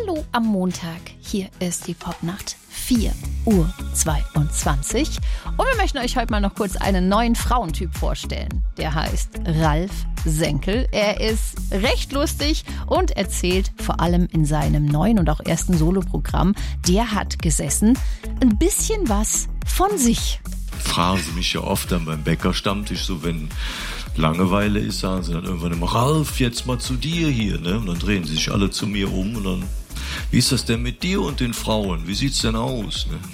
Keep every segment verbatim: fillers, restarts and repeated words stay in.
Hallo am Montag. Hier ist die Popnacht, vier Uhr zweiundzwanzig. Und wir möchten euch heute mal noch kurz einen neuen Frauentyp vorstellen. Der heißt Ralf Senkel. Er ist recht lustig und erzählt vor allem in seinem neuen und auch ersten Soloprogramm, der hat gesessen, ein bisschen was von sich. Fragen sie mich ja oft dann beim Bäckerstammtisch, so wenn Langeweile ist, sagen sie dann irgendwann immer, Ralf, jetzt mal zu dir hier, ne? Und dann drehen sie sich alle zu mir um und dann, wie ist das denn mit dir und den Frauen? Wie sieht's denn aus, ne?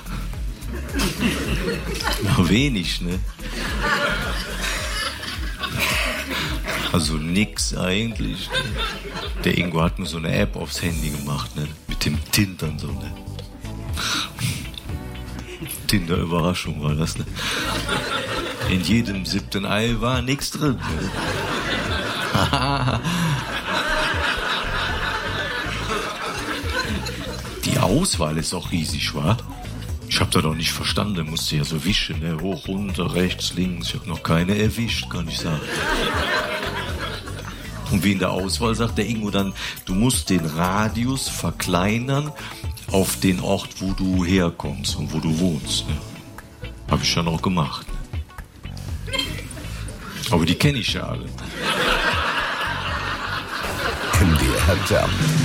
Na, wenig, ne? Also nix eigentlich. Ne? Der Ingo hat mir so eine App aufs Handy gemacht, ne? Mit dem Tintern so, ne? Tinder-Überraschung war das, ne? In jedem siebten Ei war nichts drin. Ne? Die Auswahl ist auch riesig, wa? Ich hab da doch nicht verstanden, musste ja so wischen, ne? Hoch, runter, rechts, links. Ich hab noch keine erwischt, kann ich sagen. Und wie in der Auswahl sagt der Ingo dann, du musst den Radius verkleinern auf den Ort, wo du herkommst und wo du wohnst. Ne? Hab ich dann auch gemacht. Ne? Aber die kenne ich ja alle. M D R Jam.